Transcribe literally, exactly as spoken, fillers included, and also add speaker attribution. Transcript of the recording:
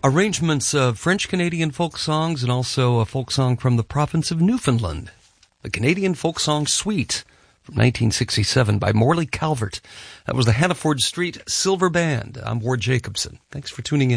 Speaker 1: Arrangements of French-Canadian folk songs and also a folk song from the province of Newfoundland. The Canadian Folk Song Suite from nineteen sixty-seven by Morley Calvert. That was the Hannaford Street Silver Band. I'm Ward Jacobson. Thanks for tuning in.